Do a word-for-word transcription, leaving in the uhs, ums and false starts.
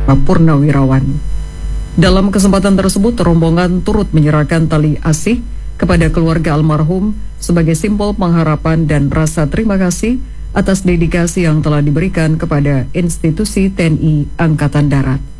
purnawirawan. Dalam kesempatan tersebut, rombongan turut menyerahkan tali asih kepada keluarga almarhum sebagai simbol pengharapan dan rasa terima kasih atas dedikasi yang telah diberikan kepada institusi T N I Angkatan Darat.